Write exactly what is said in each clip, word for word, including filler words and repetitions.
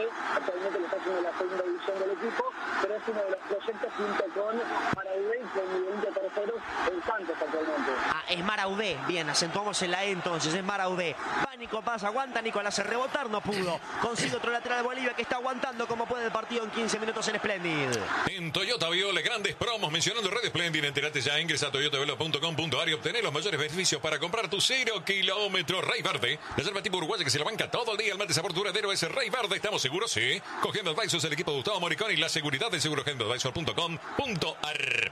que actualmente lo está haciendo la segunda división del equipo, pero es uno de los proyectos junto con Maraudé y con Miguelito Terceros en Santos actualmente. Ah, es Maraudé, bien, acentuamos en la E entonces, es Maraudé. Va Nico Paz, aguanta, Nicolás hace rebotar, no pudo. Consigue otro lateral de Bolivia que está aguantando como puede el partido en quince minutos en Splendid. En Toyota Viola, grandes promos mencionando Red Splendid. Entérate ya, ingresa a toyota viola punto com punto ar y obtener los mayores beneficios para comprar tu cero kilómetro Rey Verde. La yerba tipo uruguaya que se la banca todo el día. El mate sabor duradero es Rey Verde. ¿Estamos seguros? Sí. Cogiendo Advisors, el equipo de Gustavo Moricón y la seguridad del seguro Gendo advisor punto com punto ar.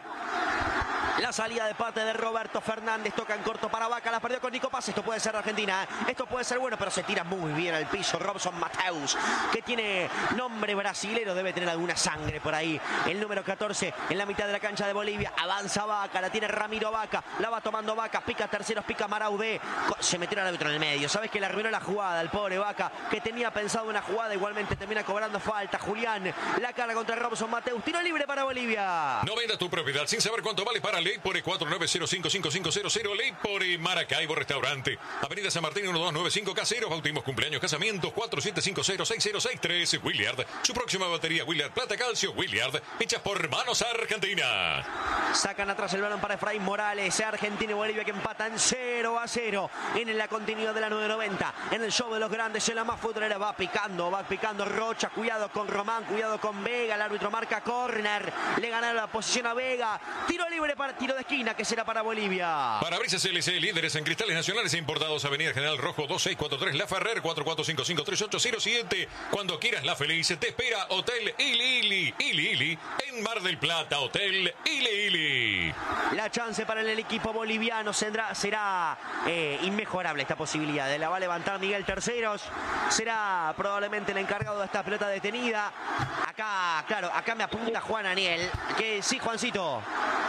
La salida de parte de Roberto Fernández, toca en corto para Vaca, la perdió con Nico Paz. Esto puede ser Argentina, esto puede ser bueno, pero se tira muy bien al piso Robson Mateus, que tiene nombre brasilero, debe tener alguna sangre por ahí. El número catorce en la mitad de la cancha de Bolivia, avanza Vaca, la tiene Ramiro Vaca, la va tomando Vaca, pica Terceros, pica Maraudé, se metió el árbitro en el medio. Sabes que le arruinó la jugada, el pobre Vaca, que tenía pensado una jugada, igualmente termina cobrando falta. Julián, la carga contra Robson Mateus, tiro libre para Bolivia. No vendas tu propiedad sin saber cuánto vale para Ley por cuatro nueve cero cinco cinco cinco cero cero. Ley por Maracaibo Restaurante, Avenida San Martín uno dos nueve cinco. Caseros, bautismos, cumpleaños, casamientos cuatro siete cinco cero seis cero seis tres. Williard, su próxima batería Williard Plata Calcio. Williard, hechas por Manos Argentina. Sacan atrás el balón para Efraín Morales. Argentina y Bolivia que empatan cero a cero en la continuidad de la nueve noventa. En el show de los grandes, en la más futbolera, va picando, va picando Rocha. Cuidado con Román, cuidado con Vega. El árbitro marca córner. Le ganaron la posición a Vega. Tiro libre para tiro de esquina que será para Bolivia. Parabrisas L C, líderes en cristales nacionales e importados. Avenida General Rojo dos seis cuatro tres La Ferrer, cuatro cuatro cinco cinco tres ocho cero siete. Cuando quieras La Feliz, te espera Hotel Ili Ili. Ili Ili en Mar del Plata. Hotel Ili Ili. La chance para el equipo boliviano será, será eh, inmejorable esta posibilidad. La va a levantar Miguel Terceros. Será probablemente el encargado de esta pelota detenida. Acá, claro, acá me apunta Juan Aniel. Que sí, Juancito.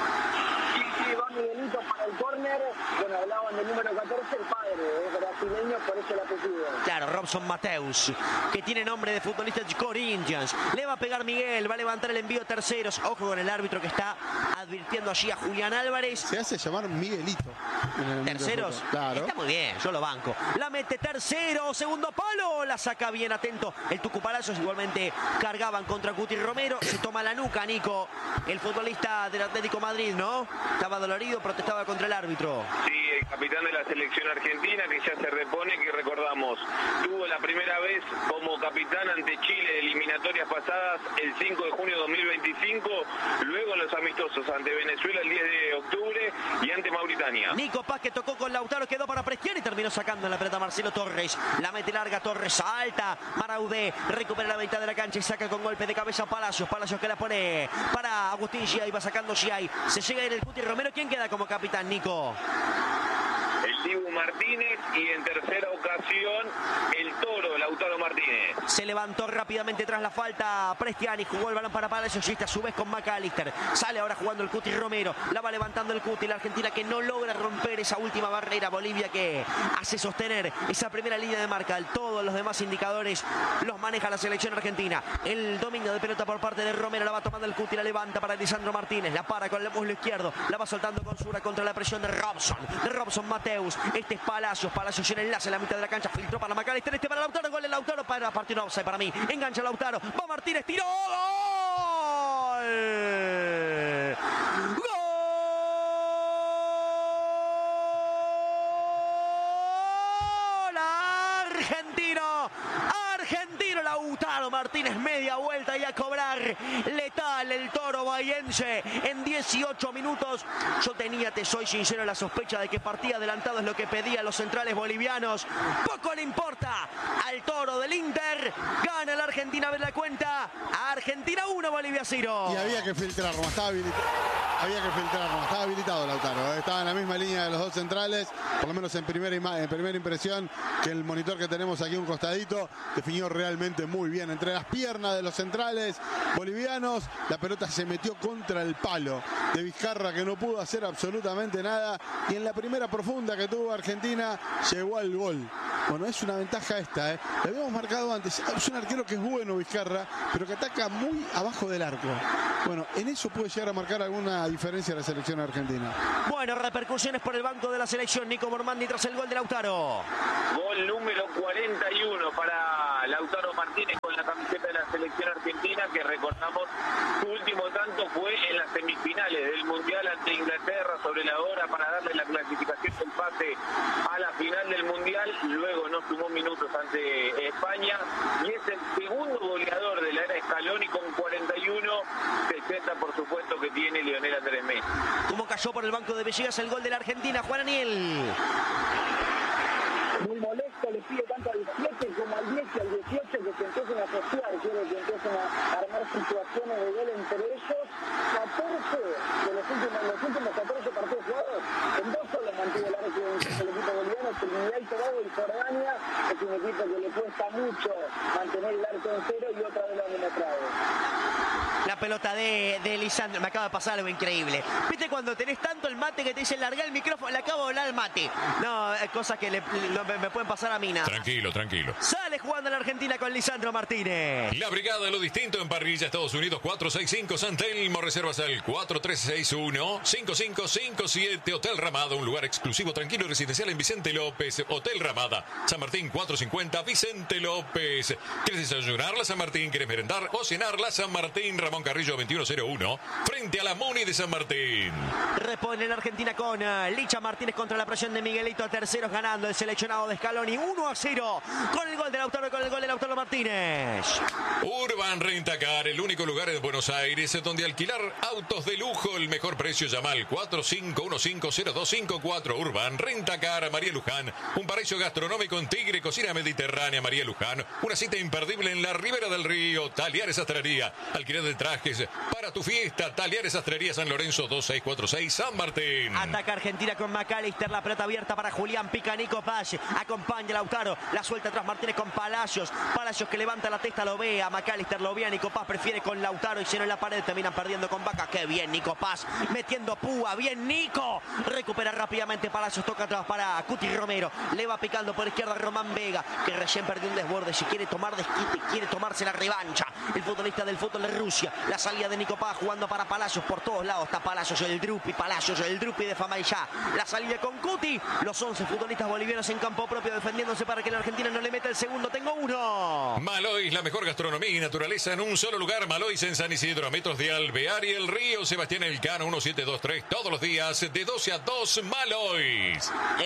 Miguelito para el córner. Bueno, hablaban del número catorce, el padre, es brasileño, por eso el apellido. Claro, Robson Mateus, que tiene nombre de futbolista de Corinthians. Le va a pegar Miguel, va a levantar el envío Terceros. Ojo con el árbitro que está advirtiendo allí a Julián Álvarez. Se hace llamar Miguelito. Terceros, claro. Está muy bien, yo lo banco. La mete Tercero, segundo palo, la saca bien atento el Tucu Palacios. Igualmente cargaban contra Cuti Romero. Se toma la nuca, Nico, el futbolista del Atlético Madrid, ¿no? Estaba dolorido, protestaba contra el árbitro. Sí, el capitán de la selección argentina que ya se repone, que recordamos, tuvo la primera vez como capitán ante Chile en eliminatorias pasadas el cinco de junio de dos mil veinticinco, luego en los amistosos ante Venezuela el diez de octubre y ante Mauritania. Nico Paz que tocó con Lautaro, quedó para Prestier y terminó sacando la pelota Marcelo Torres. La mete larga Torres, alta. Maraudé recupera la mitad de la cancha y saca con golpe de cabeza Palacios. Palacios que la pone para Agustín Giai, va sacando Giai. Se llega a ir el Cuti Romero. ¿Quién queda como capitán, Nico? El Dibu Martínez y en tercera ocasión el Toro, Lautaro Martínez. Se levantó rápidamente tras la falta Prestiani, jugó el balón para Palacios y a su vez con McAllister. Sale ahora jugando el Cuti Romero, la va levantando el Cuti, la Argentina que no logra romper esa última barrera. Bolivia que hace sostener esa primera línea de marca. Todos los demás indicadores los maneja la selección argentina. El dominio de pelota por parte de Romero, la va tomando el Cuti, la levanta para Lisandro Martínez, la para con el muslo izquierdo, la va soltando con Sura contra la presión de Robson, de Robson Mateus. Este es Palacios, Palacios en enlace en la mitad de la cancha, filtró para McAllister, este para Lautaro, gol de Lautaro para partir una offside para mí, engancha Lautaro, va Martínez, tiró, ¡gol! ¡Gol! ¡Argentino! Argentino, Lautaro Martínez, media vuelta y a cobrar. Letal el Toro bahiense en dieciocho minutos. Yo tenía, te soy sincero, la sospecha de que partía adelantado, es lo que pedían los centrales bolivianos. Poco le importa al Toro del Inter. Gana la Argentina, a ver la cuenta. Argentina uno, Bolivia cero. Y había que filtrarlo, estaba habilitado. Había que filtrarlo, estaba habilitado Lautaro. Estaba en la misma línea de los dos centrales, por lo menos en primera, en primera impresión, que el monitor que tenemos aquí un costadito definió realmente muy bien entre las piernas de los centrales bolivianos. La pelota se metió contra el palo de Vizcarra, que no pudo hacer absolutamente nada, y en la primera profunda que tuvo Argentina llegó al gol. Bueno, es una ventaja esta, ¿eh? Lo habíamos marcado antes. Es un arquero que es bueno, Vizcarra, pero que ataca muy abajo del arco. Bueno, en eso puede llegar a marcar alguna diferencia la selección argentina. Bueno, repercusiones por el banco de la selección. Nico Mormandi tras el gol de Lautaro. Gol número cuarenta y uno para Lautaro Martínez con la camiseta España y es el segundo goleador de la era Scaloni con cuarenta y uno, sesenta por supuesto que tiene Lionel Andrés Messi. ¿Cómo cayó por el banco de Villegas el gol de la Argentina, Juan Aniel? Muy molesto, le pide tanto al diecisiete como al diez y al dieciocho que se empiecen a asociar, quiere que empiecen a armar situaciones de gol entre ellos. catorce de los últimos, los últimos catorce partidos jugados, en dos solo mantuvo el arco del equipo boliviano. Trinidad y Tobago y Jordania es un equipo que le cuesta mucho mantener el arco en cero y otra vez lo han demostrado. La pelota de, de Lisandro, me acaba de pasar algo increíble. ¿Viste cuando tenés tanto el mate que te dicen larga el micrófono? Le acabo de volar el mate. No, es cosas que le, lo, me, me pueden pasar a mí nada. Tranquilo, tranquilo. Sale jugando en la Argentina con Lisandro Martínez. La brigada de lo distinto en parrilla, Estados Unidos, cuatro seis cinco San Telmo. Reservas al cuatro tres seis uno cinco cinco cinco siete. Hotel Ramada, un lugar exclusivo, tranquilo y residencial en Vicente López. Hotel Ramada, San Martín cuatrocientos cincuenta, Vicente López. ¿Quieres desayunar la San Martín? ¿Quieres merendar o cenar la San Martín? Ramón Carrillo veintiuno cero uno, frente a la Muni de San Martín. Repone la Argentina con uh, Licha Martínez contra la presión de Miguelito. Terceros ganando el seleccionado de Scaloni. uno a cero con el gol de Lautaro, con el gol de Lautaro Martínez. Urban Rentacar, el único lugar en Buenos Aires donde alquilar autos de lujo. El mejor precio, llama al cuatro cinco uno cinco cero dos cinco cuatro. Urban Rentacar, María Luján. Un paraíso gastronómico en Tigre, cocina mediterránea, María Luján. Una cita imperdible en la Ribera del Río. Talleres Sastrería, alquiler de trajes para tu fiesta. Talleres Sastrería San Lorenzo dos seis cuatro seis San Martín. Ataca Argentina con McAllister, la pelota abierta para Julián, pica Nico Paz, acompaña a Lautaro, la suelta atrás Martínez con Palacios, Palacios que levanta la testa, lo ve a McAllister, lo ve a Nico Paz, prefiere con Lautaro y si no en la pared terminan perdiendo con Vaca. Qué bien Nico Paz, metiendo púa, bien Nico, recupera rápidamente Palacios, toca atrás para Cuti Romero, le va picando por izquierda Román Vega, que recién perdió un desborde, si quiere tomar desquite, quiere tomarse la revancha, el futbolista del fútbol de Rusia, la salida de Nico Paz jugando para Palacios por todos lados, está Palacios, el Drupi, Palacios, el Drupi de Famaillá, la salida con Cuti, los once futbolistas bolivianos en campo propio defendiéndose para que la Argentina no le meta el segundo. Tengo uno. Malois, la mejor gastronomía y naturaleza en un solo lugar. Malois en San Isidro, a metros de Alvear y el Río Sebastián Elcano, uno siete dos tres, todos los días de doce a dos. Malois.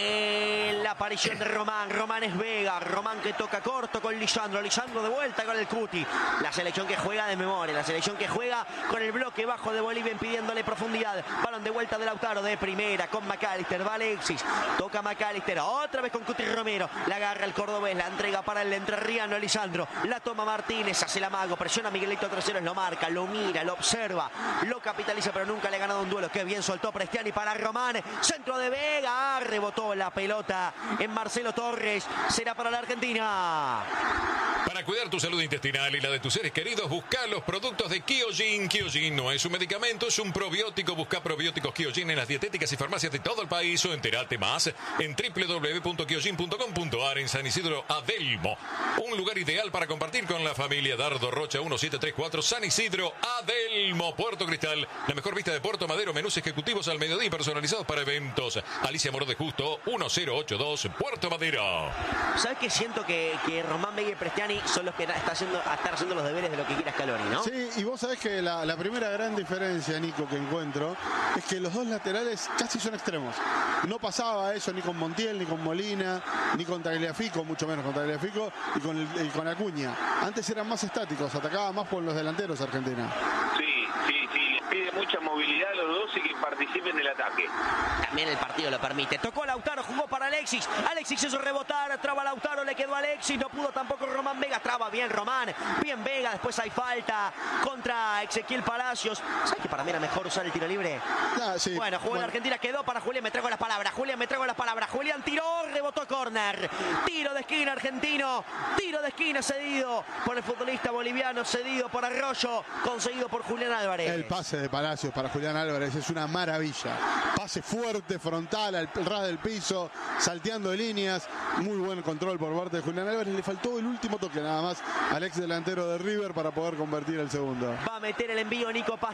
En la aparición de Román, Román es Vega, Román que toca corto con Lisandro, Lisandro de vuelta con el Cuti, la selección que juega de memoria, la selección que juega con el bloque bajo de Bolivia impidiéndole profundidad. Balón de vuelta de Lautaro de primera con McAllister, va Alexis, toca McAllister, otra vez con Cuti Romero, la agarra el cordobés, la entrega para el entrerriano Lisandro, la toma Martínez, hace el amago, presiona a Miguelito Terceros, lo marca, lo mira, lo observa, lo capitaliza pero nunca le ha ganado un duelo. Qué bien soltó Prestiani para Román, centro de Vega, rebotó la pelota en Marcelo Torres, será para la Argentina. Para cuidar tu salud intestinal y la de tus seres queridos, busca los productos de Kyojin. Kyojin no es un medicamento, es un probiótico. Busca probióticos Kyojin en las dietéticas y farmacias de todo el país o entérate más en doble u doble u doble u punto kyojin punto com punto a r en San Isidro Adelmo. Un lugar ideal para compartir con la familia. Dardo Rocha uno siete tres cuatro, San Isidro Adelmo. Puerto Cristal, la mejor vista de Puerto Madero, menús ejecutivos al mediodía personalizados para eventos. Alicia Moro de Justo uno cero ocho dos, Puerto Madero. ¿Sabes qué? Siento que, que Román Vega y Prestiani son los que está haciendo, están haciendo los deberes de lo que quiera Scaloni, ¿no? Sí, y vos sabés que la, la primera gran diferencia, Nico, que encuentro es que los dos laterales casi son extremos. No pasaba eso ni con Montiel, ni con Molina, ni con Tagliafico, mucho menos con Tagliafico, y con, el, y con Acuña. Antes eran más estáticos, atacaba más por los delanteros Argentina. Sí, sí, sí, les pide mucha movilidad a los dos y que participen del ataque. También el partido lo permite. Tocó Lautaro, jugó para Alexis. Alexis hizo rebotar, traba Lautaro, le quedó a Alexis, no pudo tampoco Román Vega. Traba bien Román, bien Vega. Después hay falta contra Ezequiel Palacios. ¿Sabes que para mí era mejor usar el tiro libre? Ah, sí. Bueno, jugó bueno. en Argentina, quedó para Julián. Me traigo las palabras. Julián, me traigo las palabras. Julián tiró, rebotó córner. Tiro de esquina argentino. Tiro de esquina cedido por el futbolista boliviano, cedido por Arroyo, conseguido por Julián Álvarez. El pase de Palacios para Julián Álvarez es una maravilla. Pase fuerte, frontal, al ras del piso, salteando de líneas. Muy buen control por parte de Julián Álvarez. Le faltó el último toque nada más al ex delantero de River para poder convertir el segundo. Va a meter el envío Nico Paz, tiene que aparecer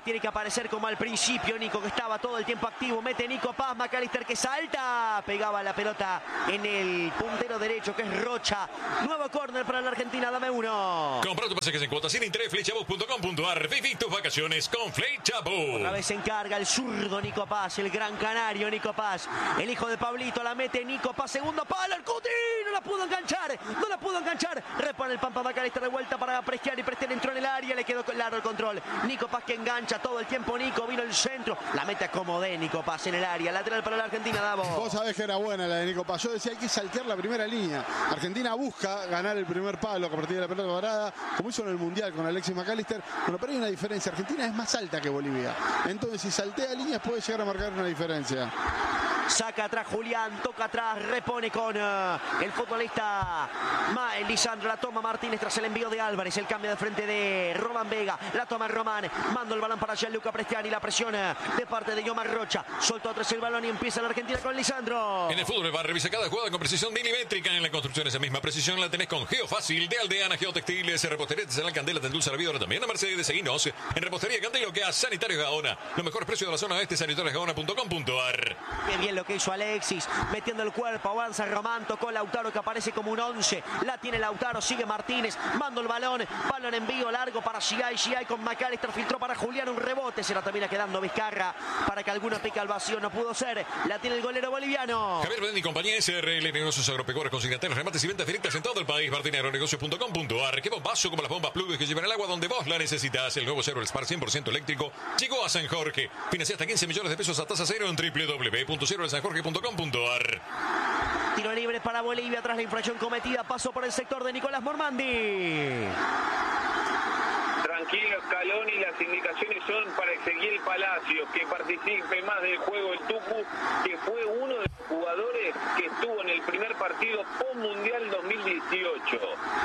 parecer como al principio. Nico, que estaba todo el tiempo activo, mete Nico Paz, McAllister que salta, pegaba la pelota en el puntero derecho, que es Rocha. Nuevo córner para la Argentina, dame uno. Compra tu pasajes en cuotas sin interés, flechavoz punto com punto ar. Viví tus vacaciones con Flechavoz. Otra vez se encarga el zurdo Nico Paz, el gran canario Nico Paz, el hijo de Pablito, la mete Nico Paz, segundo palo, el Cuti, no la pudo enganchar, no la pudo enganchar, repone el Pampa McAllister de vuelta para Prestiani, Prestiani entró en el área, le quedó claro el control, Nico Paz que engancha todo el tiempo, Nico, vino el centro, la mete acomodé Nico Paz en el área, lateral para la Argentina, Davo. Vos sabés que era buena la de Nico Paz, yo decía hay que saltear la primera línea, Argentina busca ganar el primer palo a partir de la pelota parada, como hizo en el Mundial con Alexis McAllister, bueno, pero hay una diferencia, Argentina es más alta que Bolivia, entonces si saltea líneas puede llegar a marcar una diferencia. Saca atrás Julián, toca atrás, repone con uh, el futbolista Ma, Lisandro, la toma Martínez tras el envío de Álvarez, el cambio de frente de Román Vega, la toma Román, manda el balón para Gianluca Prestiani, la presiona de parte de Yomar Rocha, soltó atrás el balón y empieza la Argentina con Lisandro. En el fútbol va, revisa cada jugada con precisión milimétrica. En la construcción esa misma precisión la tenés con Geofácil de Aldeana Geotextiles, repostería de la Candela, te endulza la vida, ahora también a Mercedes, seguinos en Repostería Candelo, que a Sanitarios Gaona, los mejores precios de la zona oeste, sanitarios gaona punto com punto ar. Qué bien lo que hizo Alexis, metiendo el cuerpo, avanza Román, tocó Lautaro que aparece como un once, la tiene Lautaro, sigue Martínez, mando el balón, balón envío largo para Giai, Giai con McAllister, filtró para Julián, un rebote, se la termina quedando Vizcarra, para que alguno pique al vacío, no pudo ser, la tiene el golero boliviano. Javier Bedén y compañía, S R L, negocios agropecuarios, consignatorios, remates y ventas directas en todo el país, martín agronegocios punto com punto ar. Qué bombazo como las bombas Plug que llevan el agua donde vos la necesitas. El nuevo Cero El Spar cien por ciento eléctrico llegó a San Jorge. Financia hasta quince millones de pesos a tasa cero en doble u doble u doble u punto cero el san jorge punto com punto ar. Tiro libre para Bolivia tras la infracción cometida, paso por el sector de Nicolás Mormandi. Tranquilo, Scaloni, las indicaciones son para Ezequiel Palacios, que participe más del juego el Tucu, que fue uno de los jugadores que estuvo en el primer partido post-mundial dos mil dieciocho.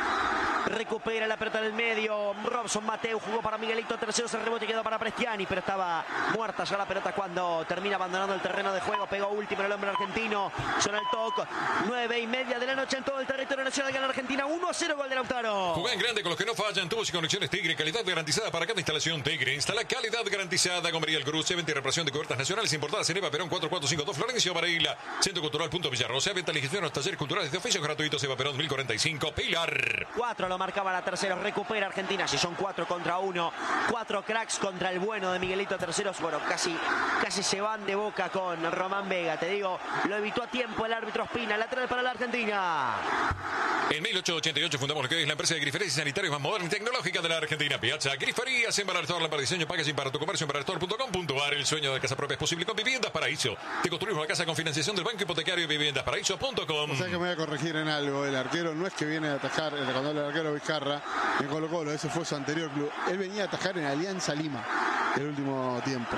Recupera la pelota en el medio, Robson Mateu jugó para Miguelito, tercero se rebote y quedó para Prestiani, pero estaba muerta ya la pelota cuando termina abandonando el terreno de juego, pegó último el hombre argentino, suena el toque, nueve y media de la noche en todo el territorio nacional, gana Argentina uno a cero, gol de Lautaro. Jugá en grande con los que no fallan, tubos y conexiones Tigre, calidad garantizada para cada instalación Tigre, instala calidad garantizada con María el Cruz, venta y reparación de cubiertas nacionales importadas en Eva Perón cuatro cuatro cinco dos, Florencio Varela, Centro Cultural Punto Villarrosa, venta y gestión de los talleres culturales de oficios gratuitos, Eva Perón mil cuarenta y cinco, Pilar. cuatro lo marcaba la tercera, recupera Argentina, si son cuatro contra uno, cuatro cracks contra el bueno de Miguelito Terceros, bueno, casi, casi se van de boca con Román Vega, te digo, lo evitó a tiempo el árbitro Espina, lateral para la Argentina. En mil ochocientos ochenta y ocho fundamos lo que es la empresa de griferías y sanitarios más moderna y tecnológica de la Argentina, Piazza Griferías, en Baraltor, para diseño, packaging para tu comercio en baraltor punto com punto ar. El sueño de casa propia es posible con Viviendas Paraíso. Te construimos la casa con financiación del Banco Hipotecario Viviendas Paraíso punto com. O sea que me voy a corregir en algo, el arquero no es que viene a atajar, cuando el arquero Vizcarra en Colo Colo, ese fue su anterior club, él venía a atajar en Alianza Lima el último tiempo,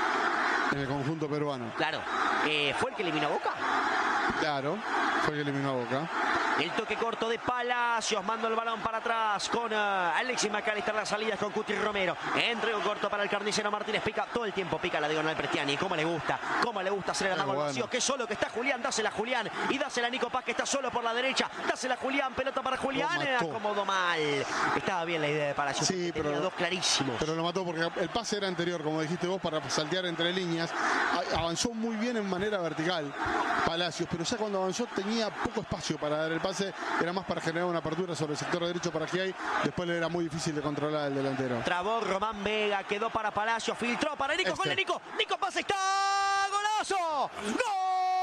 en el conjunto peruano. Claro, eh, ¿fue el que eliminó a Boca? Claro, fue el que eliminó a Boca. El toque corto de Palacios, mando el balón para atrás con uh, Alexis McAllister, las salidas con Cuti Romero, entrego corto para el carnicero Martínez, pica todo el tiempo, pica la diagonal Prestiani, cómo le gusta, cómo le gusta hacer el amago al bueno. vacío, que solo que está Julián, dásela a Julián, y dásela a Nico Paz que está solo por la derecha, dásela a Julián, pelota para Julián, acomodó mal, estaba bien la idea de Palacios, sí, pero, tenía dos clarísimos. Pero lo mató porque el pase era anterior, como dijiste vos, para saltear entre líneas, avanzó muy bien en manera vertical Palacios, pero ya cuando avanzó tenía poco espacio para dar el pase, era más para generar una apertura sobre el sector derecho para que hay, después le era muy difícil de controlar el delantero. Trabó Román Vega, quedó para Palacios, filtró para Nico, este. gol de Nico, Nico Paz está, golazo, gol.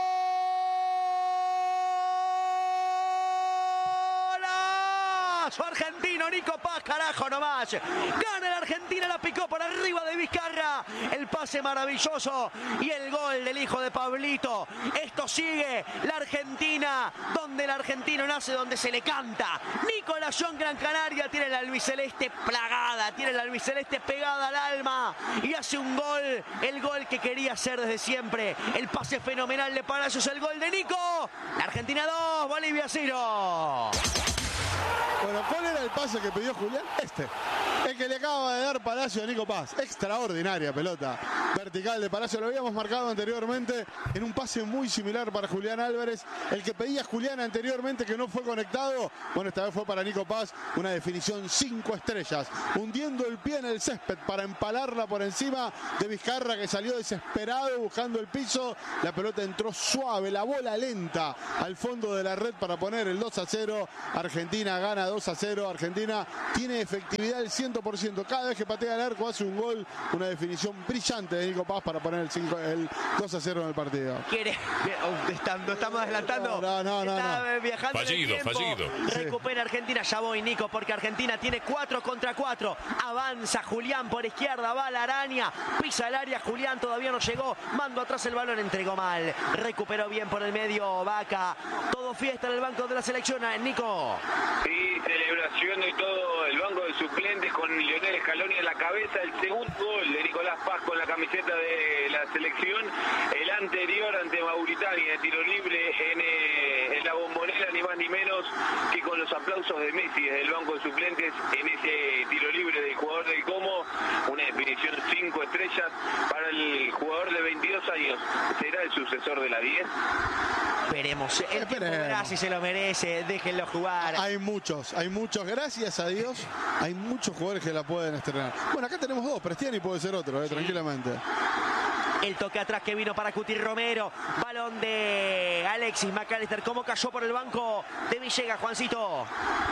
Su argentino Nico Paz, carajo nomás. Gana la Argentina, la picó por arriba de Vizcarra. El pase maravilloso y el gol del hijo de Pablito. Esto sigue la Argentina, donde el argentino nace, donde se le canta. Nicolás John Gran Canaria tiene la albiceleste plagada, tiene la albiceleste pegada al alma y hace un gol, el gol que quería hacer desde siempre. El pase fenomenal de Palacios, el gol de Nico. La Argentina dos, Bolivia cero. Bueno, ¿cuál era el pase que pidió Julián? Este. El que le acaba de dar Palacio a Nico Paz. Extraordinaria pelota. vertical de Palacio. Lo habíamos marcado anteriormente en un pase muy similar para Julián Álvarez. El que pedía Julián anteriormente que no fue conectado. Bueno, esta vez fue para Nico Paz. Una definición cinco estrellas. Hundiendo el pie en el césped para empalarla por encima de Vizcarra, que salió desesperado buscando el piso. La pelota entró suave, la bola lenta al fondo de la red para poner el dos a cero. Argentina gana dos a cero. Argentina tiene efectividad del cien por ciento. Cada vez que patea el arco hace un gol. Una definición brillante de Nico Paz para poner el, cinco, el dos a cero en el partido. ¿Quiere? Nos estamos adelantando. No, no, no. Está no. viajando fallido, en el tiempo. fallido. Recupera Argentina. Ya voy, Nico, porque Argentina tiene cuatro contra cuatro. Avanza Julián por izquierda. Va la araña. Pisa el área. Julián todavía no llegó. Mando atrás el balón. Entregó mal. Recuperó bien por el medio Vaca. Todo fiesta en el banco de la selección. Nico. Sí, celebración y todo el banco de suplentes con Lionel Scaloni en la cabeza. El segundo gol de Nicolás Paz con la camiseta de la selección. El anterior ante Mauritania de tiro libre en, eh, en la Bombonera, ni más ni menos que con los aplausos de Messi desde el banco de suplentes en ese tiro libre del jugador del Como. Una definición cinco estrellas para el jugador de veintidós años. ¿Será el sucesor de la diez? Veremos. El tiempo verá si se lo merece. Déjenlo jugar. Hay muchos, hay muchos. Gracias a Dios, hay muchos jugadores que la pueden estrenar. Bueno, acá tenemos dos. Prestiani puede ser otro, eh, sí. Tranquilamente. El toque atrás que vino para Cuti Romero. Balón de Alexis McAllister. ¿Cómo cayó por el banco de Villegas, Juancito?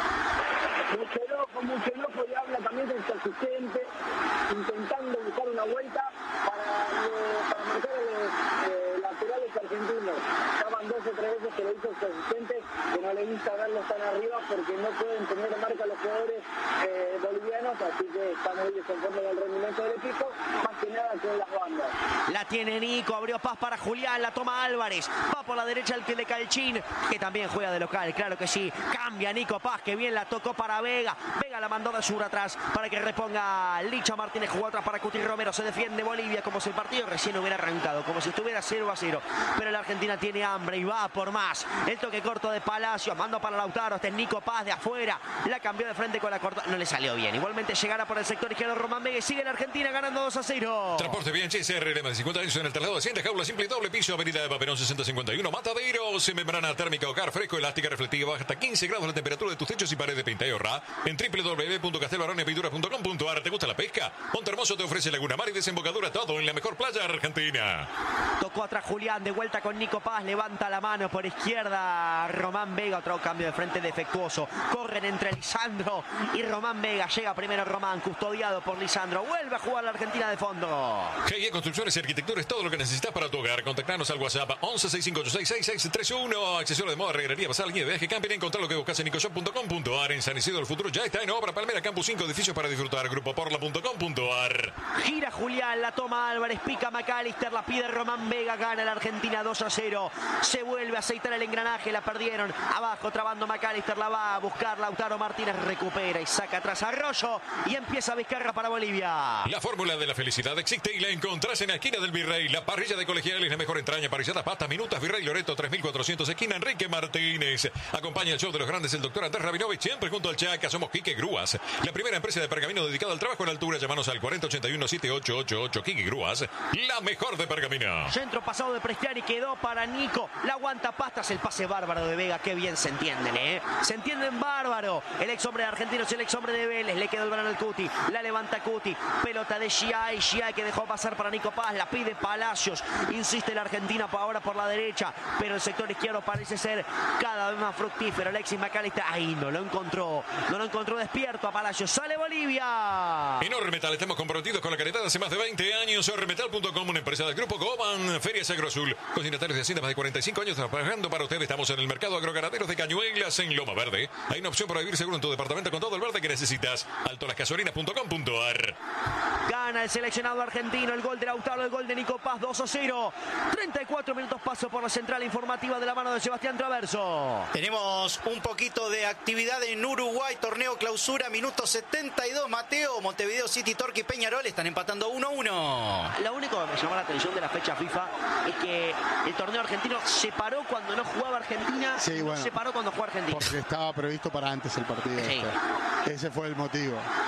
Mucho enojo, mucho enojo, y habla también con su asistente, intentando buscar una vuelta para, eh, para marcar los eh, laterales argentinos. Estaban dos o tres veces que le hizo su asistente, que no le gusta verlos tan arriba porque no pueden tener marca los jugadores eh, bolivianos, así que está muy desconforme del rendimiento del equipo, más que nada con las bandas. La tiene Nico, abrió Paz para Julián, la toma Álvarez, va por la derecha el que de Calchín, que también juega de local, claro que sí. Cambia Nico Paz, que bien la tocó para Vega. Vega la mandó de sur atrás para que reponga Licha Martínez. Jugó atrás para Cuti Romero. Se defiende Bolivia como si el partido recién hubiera arrancado, como si estuviera cero a cero. Pero la Argentina tiene hambre y va por más. El toque corto de Palacio, mando para Lautaro. Este es Nico Paz de afuera. La cambió de frente con la corta. No le salió bien. Igualmente llegará por el sector izquierdo Román Vega y sigue la Argentina ganando dos a cero. Transporte B H S R L más de cincuenta años en el traslado de asientos, jaula simple y doble piso, avenida de Paperón sesenta cincuenta y uno, Mataderos, membrana térmica hogar, fresco, elástica, reflectiva, baja hasta quince grados la temperatura de tus techos y paredes de pinta y ahorra en doble u doble u doble u punto castelbarone pintura punto com punto a r. ¿Te gusta la pesca? Ponte Hermoso te ofrece Laguna Mar y desembocadura, todo en la mejor playa argentina. Tocó atrás Julián, de vuelta con Nico Paz, levanta la mano por izquierda Román Vega, otro cambio de frente defectuoso. Corren entre Lisandro y Román Vega, llega primero Román, custodiado por Lisandro, vuelve a jugar la Argentina de fondo. G I E Construcciones y Arquitectura es todo lo que necesitas para tu hogar. Contactanos al WhatsApp once sesenta y cinco ochenta y seis sesenta y seis treinta y uno. Accesorio de moda, reguerería, pasar línea de viaje, camping. Encontrar lo que buscas en nicoshop punto com punto a r. En San Isidro del Futuro ya está en obra. Palmera Campus cinco, edificios para disfrutar. Grupo porla punto com punto a r. Gira Julián, la toma Álvarez, pica McAllister, la pide Román Vega, gana la Argentina dos a cero. Se vuelve a aceitar el engranaje, la perdieron. Abajo trabando McAllister, la va a buscar Lautaro Martínez, recupera y saca atrás a Arroyo y empieza Vizcarra para Bolivia. La fórmula de la felicidad existe y la encontrás en la esquina del Virrey. La parrilla de Colegiales, la mejor entraña, parrilladas, pastas, minutas, Virrey Loreto tres mil cuatrocientos, esquina Enrique Martínez. Acompaña el show de los grandes el doctor Andrés Rabinovich, siempre junto al Chaca. Somos Quique Grúas, la primera empresa de pergamino dedicada al trabajo en altura. Llámanos al cuarenta ochenta y uno setenta y ocho ochenta y ocho. Quique Grúas, la mejor de pergamino. Centro pasado de Prestiani, quedó para Nico. La aguanta Pastas, el pase bárbaro de Vega. Qué bien se entienden, ¿eh? Se entienden bárbaro. El ex hombre de Argentinos, el ex hombre de Vélez. Le quedó el balón al Cuti. La levanta Cuti. Pelota de Giai. Giai que dejó pasar para Nico Paz. La pide Palacios. Insiste la Argentina ahora por la derecha. Pero el sector izquierdo parece ser cada vez más fructífero. Alexis McAllister. Ahí no lo encontró. No lo encontró despierto a Palacios. Sale Bolivia. En Ormetal estamos comprometidos con la caretada hace más de veinte años. Ormetal punto com, una empresa del grupo Goban. Ferias Agrosur. Consignatarios de Hacienda más de cuarenta y cinco años trabajando para ustedes. Estamos en el mercado agroganaderos de Cañuelas en Loma Verde. Hay una opción para vivir seguro en tu departamento con todo el verde que necesitas. alto las gasolinas punto com punto a r. Gana el seleccionado argentino. El gol de Lautaro, el gol de Nico Paz, dos a cero. treinta y cuatro minutos paso por la central informativa de la mano de Sebastián Traverso. Tenemos un poquito de actividad en Uruguay. Torneo clausura, minuto setenta y dos. Mateo, Montevideo City, Torque y Peñarol están empatando uno a uno. Lo único que me llamó la atención de la fecha FIFA es que el torneo argentino se paró cuando no jugaba Argentina. Sí, bueno, se paró cuando jugó Argentina. Porque estaba previsto para antes el partido. Sí. Este. Ese fue el motivo.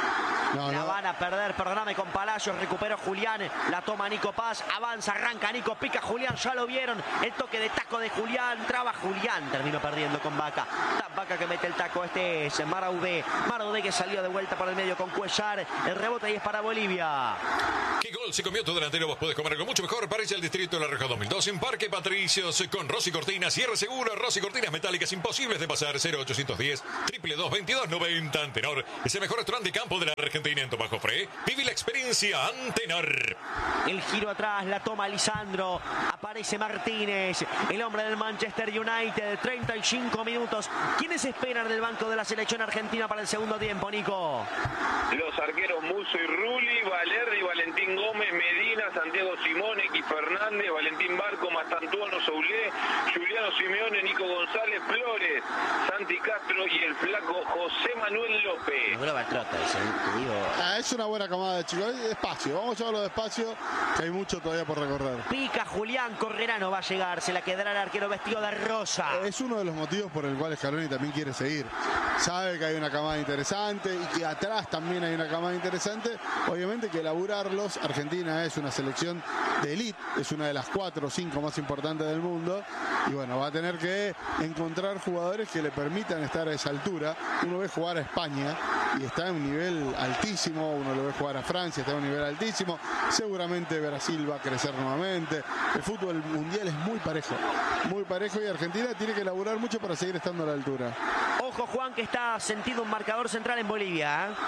No, la no. van a perder, perdóname, con Palacios. Recupera Julián, la toma Nico Paz. Avanza, arranca Nico, pica Julián. Ya lo vieron. El toque de taco de Julián. Traba Julián. Terminó perdiendo con Vaca. Vaca que mete el taco. Este es Maraudé. Maraudé que salió de vuelta por el medio con Cuellar. El rebote y es para Bolivia. ¿Qué gol se comió tu delantero? Vos podés comer algo mucho mejor. Parece el Distrito de la Reja dos mil dos en Parque Patricios con Rossi Cortinas. Cierre seguro. Rossi Cortinas metálicas imposibles de pasar. Cero ochocientos diez, triple dos, veintidós noventa. Antenor es el mejor restaurante de campo de la Argentina en Tomás Jofré. Vive la experiencia Antenor. El giro atrás, la toma Lisandro. Aparece Martínez, el hombre del Manchester United. treinta y cinco minutos. ¿Quiénes esperan en el banco de la selección argentina para el segundo tiempo, Nico? Los arqueros Musso y Rulli, Valerdi, Valentín Gómez, Medina, Santiago Simone, X Fernández, Valentín Barco, Mastantuono, Soulé, Juliano Simeone, Nico González, Flores, Santi Castro y el flaco José Manuel López. Ah, es una buena camada de chicos. Despacio, vamos a llevarlo despacio, que hay mucho todavía por recorrer. Pica Julián, Correa no va a llegar, se la quedará el arquero vestido de rosa. Es uno de los motivos por el cual Scaloni también quiere seguir. Sabe que hay una camada interesante y que atrás también hay una camada interesante. Obviamente que elaborarlos, Argentina es una selección de élite, es una de las cuatro o cinco más importantes del mundo. Y bueno, va a tener que encontrar jugadores que le permitan estar a esa altura. Uno ve jugar a España y está en un nivel altísimo, uno lo ve jugar a Francia, está en un nivel altísimo. Seguramente Brasil va a crecer nuevamente. El fútbol mundial es muy parejo, muy parejo y Argentina tiene que elaborar mucho para seguir estando a la altura. Ojo, Juan, que está sentido un marcador central en Bolivia, ¿eh?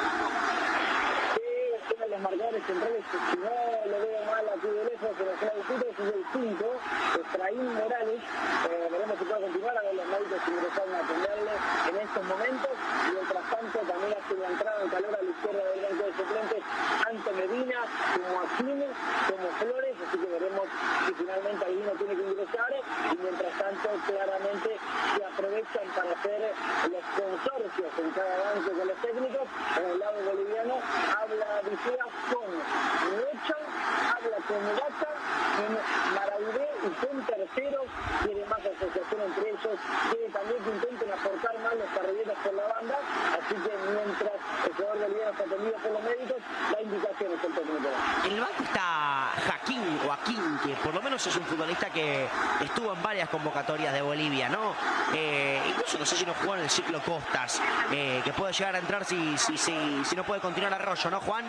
Sí, uno de los marcadores centrales, si no lo veo mal aquí de lejos, pero se la disputa es el cinco, Efraín Morales. Eh, veremos si puede continuar, a ver los médicos que ingresaron a atenderle en estos momentos. Y mientras tanto, también hace la entrada en calor a la izquierda del banco de suplentes, Ante Medina, como Aquino, como Flores, así que veremos si finalmente alguno tiene que ingresar. Y mientras tanto, claramente se aprovechan para hacer los consorcios en cada banco con los técnicos. En el lado boliviano habla Vicea con Rocha, habla con Vaca, con Maraudé y con terceros. Quiere más asociación entre ellos, quiere también que intenten aportar más los carrilleros por la banda. Así que mientras el jugador boliviano está atendido por los médicos, da indicaciones el técnico. En el banco está Jaquín o Aquín, que por lo menos es un futbolista que estuvo en varias convocatorias de Bolivia, ¿no? Eh, incluso no sé si no jugó en el ciclo Costas, eh, que puede llegar a entrar si, si, si, si no puede continuar Arroyo, ¿no, Juan?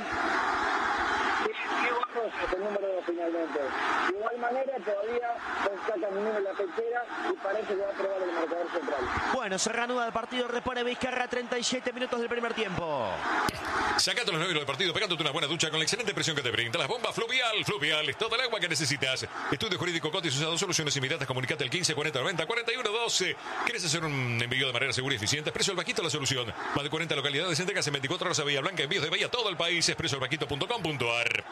Es el número dos finalmente. De igual manera todavía saca Minino en la pechera y parece que va a probar el marcador central. Bueno, se reanuda el partido, repone Vizcarra, treinta y siete minutos del primer tiempo. Sacate los nervios del partido pegándote una buena ducha con la excelente presión que te brinda las bombas Fluvial. Fluvial es toda el agua que necesitas. Estudio Jurídico Cotis usado soluciones inmediatas. Comunicate al quince cuarenta noventa cuarenta y uno doce. ¿Quieres hacer un envío de manera segura y eficiente? Expreso El Vaquito la solución. Más de cuarenta localidades entregas en veinticuatro horas a Bahía Blanca. Envíos de Bahía a todo el país. expreso el vaquito punto com punto a r.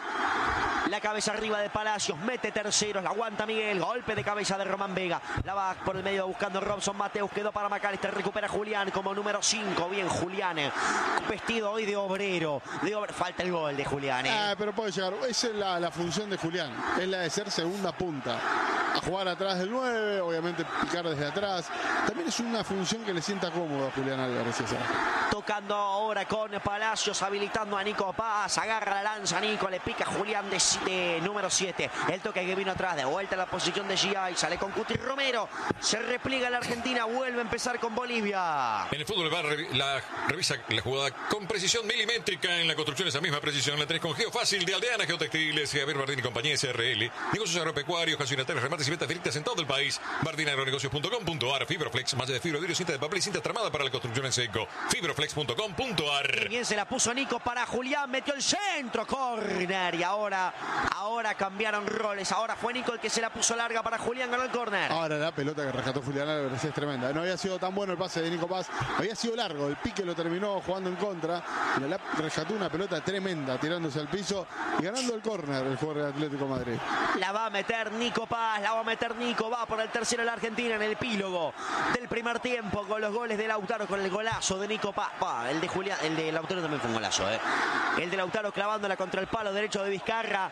La cabeza arriba de Palacios, mete terceros, la aguanta Miguel, golpe de cabeza de Román Vega, la va por el medio buscando Robson Mateus, quedó para McAllister, recupera Julián como número cinco, bien Julián, vestido hoy de obrero, de obrero. Falta el gol de Julián. ¿eh? Ah, pero puede llegar, esa es la, la función de Julián, es la de ser segunda punta, a jugar atrás del nueve, obviamente picar desde atrás, también es una función que le sienta cómodo a Julián Álvarez esa. Tocando ahora con Palacios, habilitando a Nico Paz, agarra la lanza Nico, le pica Julián de, de número siete, el toque que vino atrás, de vuelta a la posición de G I, sale con Cuti Romero, se repliega la Argentina, vuelve a empezar con Bolivia. En el fútbol va la revisa la jugada con precisión milimétrica, en la construcción esa misma precisión la tenés con Geofácil de Aldeana, Geotextiles, Javier Bardín y compañía S R L, negocios agropecuarios, gasolinatarios, remates y ventas directas en todo el país. bardín agronegocios punto com punto a r. Fibroflex, malla de fibra, vidrio, cinta de papel y cinta tramada para la construcción en seco. Fibroflex punto com punto a r. Bien se la puso Nico para Julián, metió el centro, córner, y ahora, ahora cambiaron roles, ahora fue Nico el que se la puso larga para Julián, ganó el córner. Ahora la pelota que rescató Julián Álvarez es tremenda, no había sido tan bueno el pase de Nico Paz, había sido largo, el pique lo terminó jugando en contra, pero la rescató una pelota tremenda, tirándose al piso y ganando el córner el jugador del Atlético de Madrid. La va a meter Nico Paz, la va a meter Nico, va por el tercero de la Argentina en el epílogo del primer tiempo con los goles de Lautaro, con el golazo de Nico Paz. Bah, el de Julián, el de Lautaro también fue un golazo, eh. El de Lautaro clavándola contra el palo derecho de Vizcarra,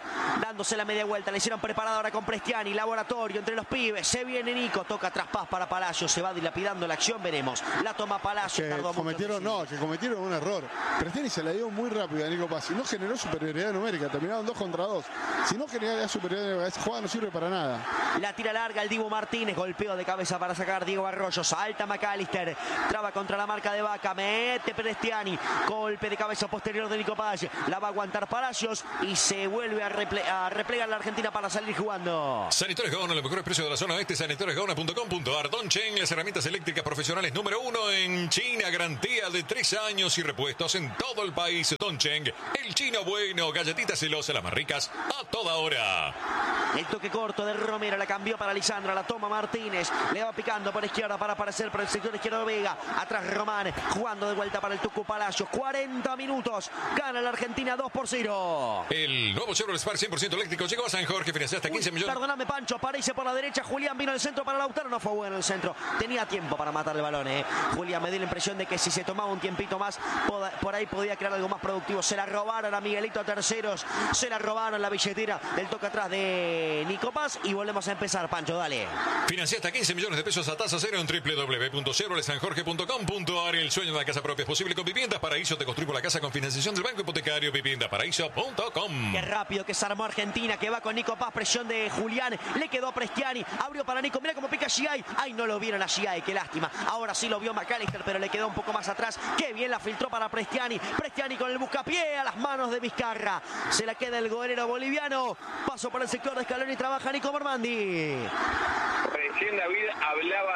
dándose la media vuelta. Le hicieron preparado ahora con Prestiani. Laboratorio entre los pibes. Se viene Nico. Toca traspás para Palacios. Se va dilapidando la acción. Veremos. La toma Palacios. Que cometieron, no, que cometieron un error. Prestiani se la dio muy rápido a Nico Paz. Y no generó superioridad numérica. Terminaron dos contra dos. Si no generaría superioridad numérica, esa jugada no sirve para nada. La tira larga el Dibu Martínez. Golpeo de cabeza para sacar Diego Arroyo. Salta McAllister. Traba contra la marca de Vaca. Mete Prestiani. Golpe de cabeza posterior de Nico Paz. La va a aguantar Palacios. Y se vuelve a, reple a replegar la Argentina para salir jugando. Sanitarios Gaona, los mejores precios de la zona oeste. sanitarios gaona punto com punto ar. Dongchen, las herramientas eléctricas profesionales número uno en China. Garantía de tres años y repuestos en todo el país. Dongchen, el chino bueno. Galletitas celosas, las más ricas a toda hora. El toque corto de Romero, la cambió para Lisandra, la toma Martínez, le va picando por izquierda para aparecer por el sector izquierdo Vega, atrás Román, jugando de vuelta para el Tucu Palacios, cuarenta minutos, gana la Argentina dos por cero. El nuevo Chevrolet Spark cien por ciento eléctrico llegó a San Jorge, financia hasta quince millones. Perdóname Pancho, aparece por la derecha, Julián vino al centro para Lautaro, no fue bueno el centro, tenía tiempo para matar el balón, eh. Julián me dio la impresión de que si se tomaba un tiempito más, por ahí podía crear algo más productivo, se la robaron a Miguelito a terceros, se la robaron la billetera, el toque atrás de Nico Paz y volvemos a empezar, Pancho, dale. Financia hasta quince millones de pesos a tasa cero en doble u doble u doble u punto chevrolet san jorge punto com punto ar. El sueño de la casa propia es posible con Viviendas Paraíso. Te construimos la casa con financiación del Banco Hipotecario. vivienda paraíso punto com. Qué rápido que se armó Argentina, que va con Nico Paz, presión de Julián, le quedó Prestiani, abrió para Nico, mira cómo pica Giai. Ay, no lo vieron a Giai, qué lástima. Ahora sí lo vio McAllister, pero le quedó un poco más atrás. Qué bien la filtró para Prestiani. Prestiani con el buscapié a las manos de Vizcarra. Se la queda el golero boliviano. Paso por el sector de Scaloni, trabaja Nico Mormandi. Recién David hablaba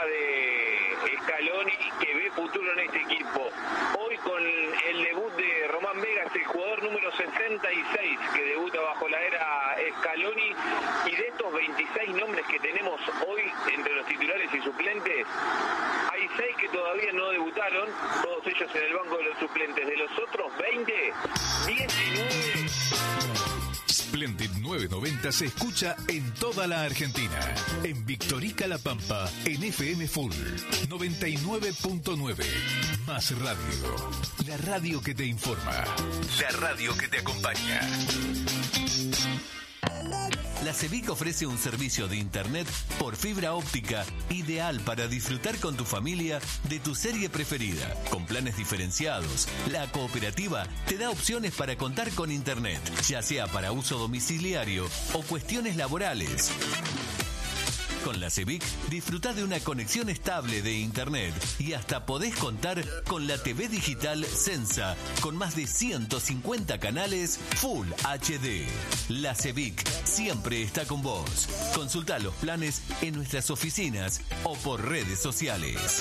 de Scaloni, que ve futuro en este equipo. Hoy con el debut de Román Vegas, el jugador número sesenta y seis que debuta bajo la era Scaloni, y de estos veintiséis nombres que tenemos hoy entre los titulares y suplentes, hay seis que todavía no debutaron, todos ellos en el banco de los suplentes. De los otros veinte, diecinueve... Splendid novecientos noventa se escucha en toda la Argentina. En Victorica La Pampa, en F M Full noventa y nueve punto nueve. Más radio. La radio que te informa. La radio que te acompaña. La CEBIC ofrece un servicio de internet por fibra óptica ideal para disfrutar con tu familia de tu serie preferida. Con planes diferenciados, la cooperativa te da opciones para contar con internet, ya sea para uso domiciliario o cuestiones laborales. Con la CEBIC disfrutá de una conexión estable de internet y hasta podés contar con la T V digital Sensa con más de ciento cincuenta canales Full H D. La CEBIC siempre está con vos. Consultá los planes en nuestras oficinas o por redes sociales.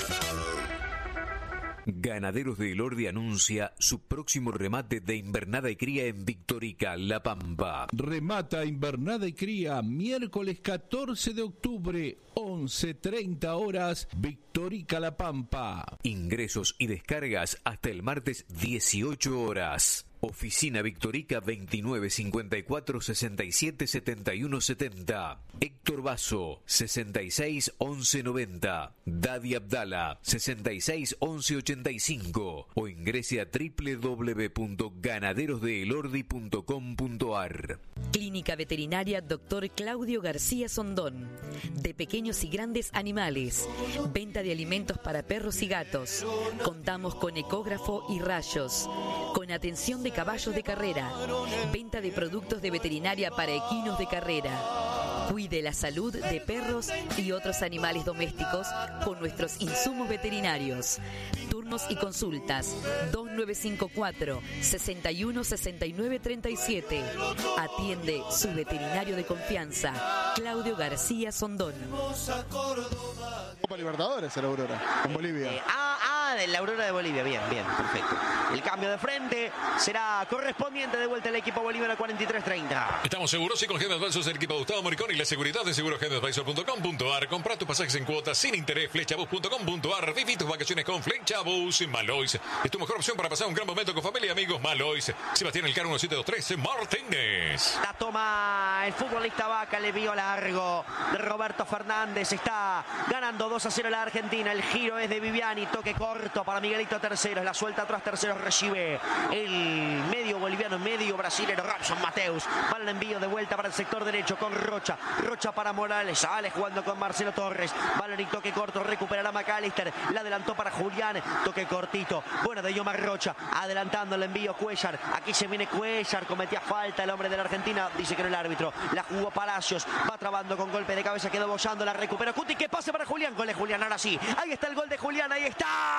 Ganaderos de Elordi anuncia su próximo remate de invernada y cría en Victorica, La Pampa. Remata invernada y cría miércoles catorce de octubre, once treinta horas, Victorica, La Pampa. Ingresos y descargas hasta el martes dieciocho horas. Oficina Victorica veintinueve cincuenta y cuatro sesenta y siete setenta y uno setenta. Héctor Basso sesenta y seis once noventa. Dadi Abdala sesenta y seis once ochenta y cinco. O ingrese a doble u doble u doble u punto ganaderos de elordi punto com punto ar. Clínica Veterinaria Doctor Claudio García Sondón. De pequeños y grandes animales. Venta de alimentos para perros y gatos. Contamos con ecógrafo y rayos. Con atención de caballos de carrera. Venta de productos de veterinaria para equinos de carrera. Cuide la salud de perros y otros animales domésticos con nuestros insumos veterinarios. Turnos y consultas dos nueve cinco cuatro, sesenta y uno sesenta y nueve treinta y siete. Atiende su veterinario de confianza, Claudio García Sondón. Copa Libertadores en la Aurora, con Bolivia. Eh, ah, ah, de la Aurora de Bolivia, bien, bien, perfecto. El cambio de frente será correspondiente de vuelta al equipo boliviano a cuarenta y tres treinta. Estamos seguros y con G D Advisors el equipo de Gustavo Moricón y la seguridad de seguros G D Advisors punto com punto ar. Compra tus pasajes en cuotas sin interés, flechabus punto com punto ar. Viví tus vacaciones con Flechabus. Malois es tu mejor opción para pasar un gran momento con familia y amigos. Malois, Sebastián Elcano uno siete dos tres Martínez. La toma el futbolista Vaca, le vio largo de Roberto Fernández. Está ganando dos a cero la Argentina. El giro es de Viviani, toque corto abierto para Miguelito Terceros. La suelta atrás, Terceros recibe el medio boliviano, medio brasilero, Robson Mateus. Para el envío de vuelta para el sector derecho con Rocha. Rocha para Morales. Sale jugando con Marcelo Torres. Balón y toque corto. Recuperará McAllister. La adelantó para Julián. Toque cortito. Bueno, de Yomar Rocha. Adelantando el envío Cuellar. Aquí se viene Cuellar. Cometía falta el hombre de la Argentina. Dice que no el árbitro. La jugó Palacios. Va trabando con golpe de cabeza. Quedó bollando. La recupera Cuti. Que pase para Julián. Gol de Julián. Ahora sí. Ahí está el gol de Julián. Ahí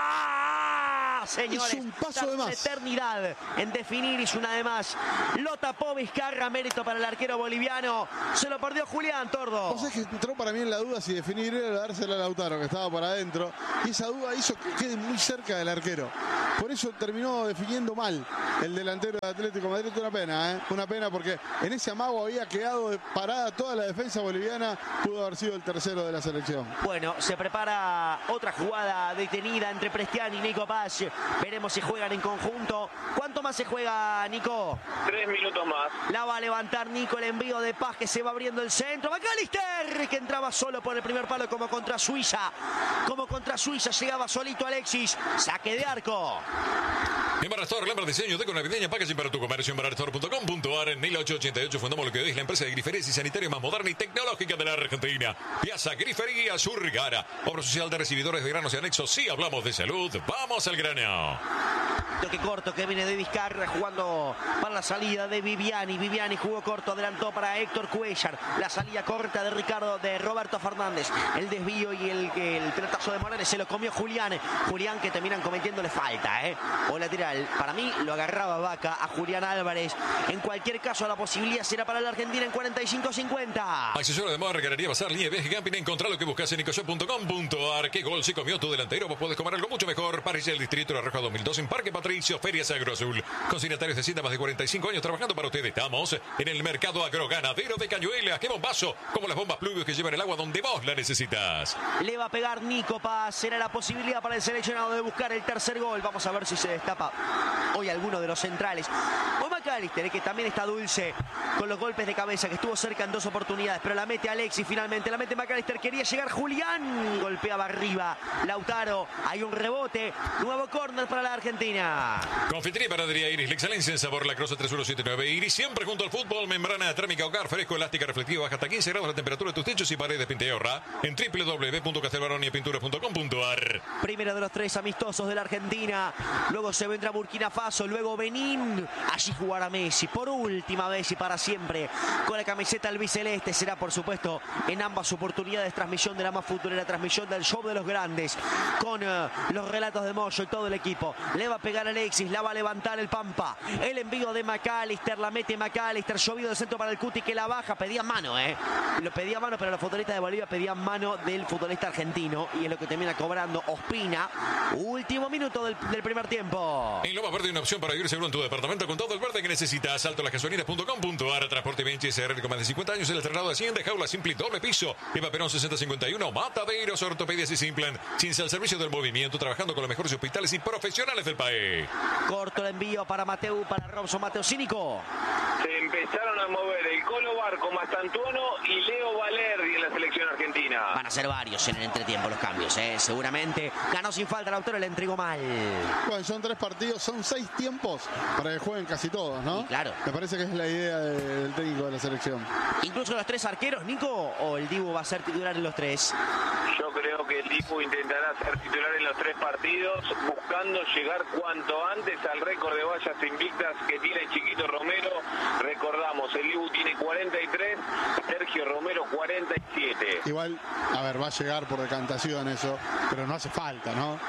está. Señores. Es un paso de más. Eternidad en definir. Hizo una de más. Lo tapó Vizcarra. Mérito para el arquero boliviano. Se lo perdió Julián, Tordo. O sea, que entró para mí en la duda si definir era dársela a Lautaro, que estaba para adentro. Y esa duda hizo que quede muy cerca del arquero. Por eso terminó definiendo mal el delantero de Atlético de Madrid. Una pena, ¿eh? Una pena porque en ese amago había quedado parada toda la defensa boliviana. Pudo haber sido el tercero de la selección. Bueno, se prepara otra jugada detenida entre Prestiani y Nico Paz. Veremos si juegan en conjunto. ¿Cuánto más se juega, Nico? Tres minutos más. La va a levantar Nico, el envío de Paz que se va abriendo el centro. McAllister, que entraba solo por el primer palo como contra Suiza. Como contra Suiza llegaba solito Alexis. Saque de arco. Embarazador, Lambert Diseño, Deco Navideña, Packaging para tu comercio, embarazador punto com punto ar. En mil ochocientos ochenta y ocho fundamos lo que hoy es la empresa de griferías y sanitario más moderna y tecnológica de la Argentina. Piazza Grifería Surgara. Obra social de recibidores de granos y anexos. Sí, hablamos de salud. Vamos al grano. Toque corto que viene de Vizcarra jugando para la salida de Viviani. Viviani jugó corto, adelantó para Héctor Cuellar. La salida corta de Ricardo, de Roberto Fernández. El desvío y el, el pelotazo de Morales se lo comió Julián. Julián que terminan cometiéndole falta, ¿eh? O lateral. Para mí lo agarraba Vaca a Julián Álvarez. En cualquier caso, la posibilidad será para la Argentina en cuarenta y cinco cincuenta. Accesorio de moda, Galería Bazar, línea Viaje Camping. Encontrá lo que buscas en nicoshop punto com punto ar. ¿Qué gol se comió tu delantero? Vos podés comer algo mucho mejor. Parrilla del Distrito La Roja dos mil dos en Parque Patricio, Ferias Agro Azul. Consignatarios de Hacienda, más de cuarenta y cinco años trabajando para ustedes. Estamos en el mercado agroganadero de Cañuelas. ¡Qué bombazo! Como las bombas pluvios que llevan el agua donde vos la necesitas. Le va a pegar Nico Paz. Será la posibilidad para el seleccionado de buscar el tercer gol. Vamos a ver si se destapa hoy alguno de los centrales. O McAllister, que también está dulce con los golpes de cabeza, que estuvo cerca en dos oportunidades, pero la mete Alexis finalmente. La mete McAllister. Quería llegar Julián. Golpeaba arriba Lautaro. Hay un rebote. Nuevo córner para la Argentina. Confitería Panadería Iris, la excelencia en sabor, La Croce tres uno siete nueve. Iris, siempre junto al fútbol. Membrana térmica hogar, fresco, elástica, reflectiva, baja hasta quince grados la temperatura de tus techos y paredes. Pinta y ahorra en doble u doble u doble u punto castelbaroniapintura punto com punto ar. Primero de los tres amistosos de la Argentina. Luego se vendrá Burkina Faso. Luego Benín. Allí jugará Messi por última vez y para siempre con la camiseta albiceleste. Será, por supuesto, en ambas oportunidades transmisión de la más futbolera, transmisión del show de los grandes, con uh, los relatos de Moyo y todo el equipo. Le va a pegar Alexis, la va a levantar el Pampa. El envío de McAllister, la mete McAllister, llovido del centro para el Cuti que la baja. Pedía mano, ¿eh? Lo pedía mano, pero los futbolistas de Bolivia pedían mano del futbolista argentino y es lo que termina cobrando Ospina. Último minuto del, del primer tiempo. En Loma Verde, una opción para vivir seguro en tu departamento con todo el verde que necesitas. Salto las gasolinas punto com punto ar. Transporte Benchi S R con más de cincuenta años. El traslado de Hacienda, jaula simple, doble piso. Eva Perón sesenta cincuenta y uno. Mataderos, ortopedias y Simplan. Cinza al servicio del movimiento, trabajando con los mejores hospitales y profesionales del país. Corto el envío para Mateu, para Robson Mateu. Cínico. Se empezaron a mover el Colo Barco, Mastantuono y Leo Valerdi en la selección argentina. Van a ser varios en el entretiempo los cambios, ¿eh? Seguramente. Ganó sin falta el autor, le entregó mal. Bueno, son tres partidos, son seis tiempos para que jueguen casi todos, ¿no? Sí, claro. Me parece que es la idea de, del técnico de la selección. ¿Incluso los tres arqueros, Nico? ¿O el Dibu va a ser titular en los tres? Yo creo que el Dibu intentará ser titular en los tres partidos, buscando llegar cuanto antes al récord de vallas invictas que tiene el Chiquito Romero. Recordamos, el Dibu tiene cuarenta y tres, Sergio Romero cuarenta y siete. Igual, a ver, va a llegar por decantación eso, pero no hace falta, ¿no?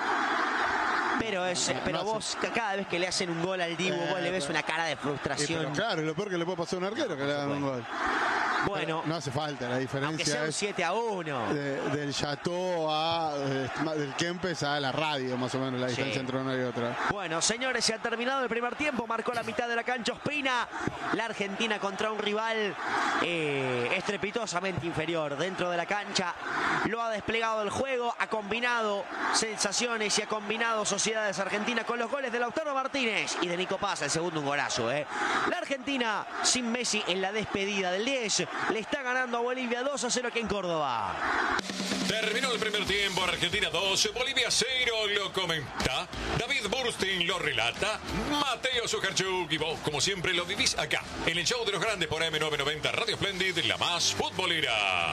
Pero es, pero no vos hace... cada vez que le hacen un gol al Dibu, eh, vos le ves una cara de frustración. Pero claro, lo peor que le puede pasar a un arquero que le hagan un gol. Bueno, pero no hace falta, la diferencia aunque sea un es siete a uno. De, del Chateau a eh, del Kempes a la radio, más o menos la distancia sí. entre una y otra. Bueno, señores, se ha terminado el primer tiempo, marcó la mitad de la cancha Ospina. La Argentina contra un rival eh, estrepitosamente inferior dentro de la cancha. Lo ha desplegado el juego, ha combinado sensaciones y ha combinado Sociedades Argentina con los goles de Lautaro Martínez y de Nico Paz, el segundo un golazo, ¿eh? La Argentina sin Messi en la despedida del diez. le está ganando a Bolivia dos a cero aquí en Córdoba. Terminó el primer tiempo, Argentina dos, Bolivia cero, lo comenta David Burstein, lo relata Mateo Sujarchuk, y vos, como siempre, lo vivís acá, en el show de los grandes por A M novecientos noventa Radio Splendid, la más futbolera.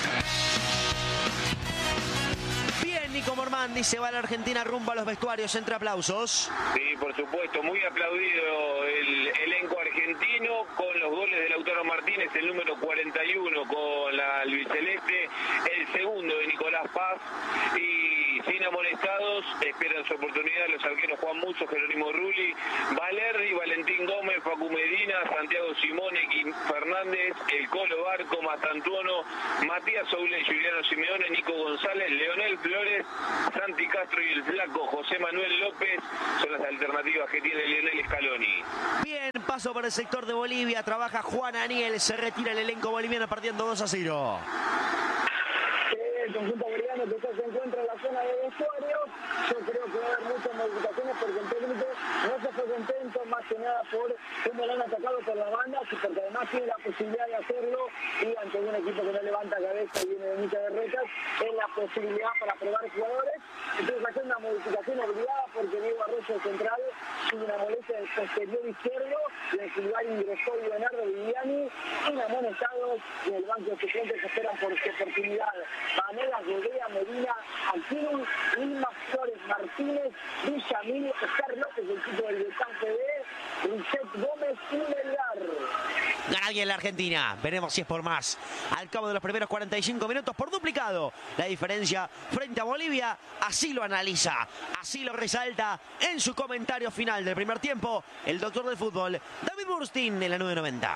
Bien, Nico Mormandi, se va a la Argentina rumbo a los vestuarios, entre aplausos. Sí, por supuesto, muy aplaudido el elenco argentino con los goles de Lautaro Martínez, el número cuarenta y uno con la albiceleste, el segundo de Nicolás Paz, y sin amonestados esperan su oportunidad los arqueros Juan Musso, Jerónimo Rulli, Valerdi, Valentín Gómez, Facu Medina, Santiago Simone, Kim Fernández, el Colo Barco, Mastantuono, Matías Soulen, Juliano Simeone, Nico González, Leonel Flores, Santi Castro y el flaco José Manuel López son las alternativas que tiene Lionel Scaloni. Bien, paso por el sector de Bolivia, trabaja Juan Aniel, se retira el elenco boliviano perdiendo dos a cero. El conjunto boliviano que ya se encuentra en la zona de vestuarios, yo creo que va a haber muchas modificaciones porque el técnico no se fue contento más que nada por cómo lo han atacado por la banda, porque además tiene la posibilidad de hacerlo y ante un equipo que no levanta cabeza y viene de muchas derrotas, es la posibilidad para probar jugadores. Entonces hacer una modificación obligada porque Diego Arroyo central tuvo una molestia del posterior izquierdo y en su lugar ingresó Leonardo Viviani sin amonestados y el banco de suplentes esperan por su oportunidad. Vanegas, Godea, Medina, Aquilum, Lima, Flores, Martínez, Villamil, Oscar López, el equipo del Betante B, Richet Gómez y Melgar. Gana bien la Argentina, veremos si es por más. Al cabo de los primeros cuarenta y cinco minutos, por duplicado la diferencia frente a Bolivia, así lo analiza, así lo resalta en su comentario final del primer tiempo el doctor del fútbol, David Burstein, en la nueve noventa.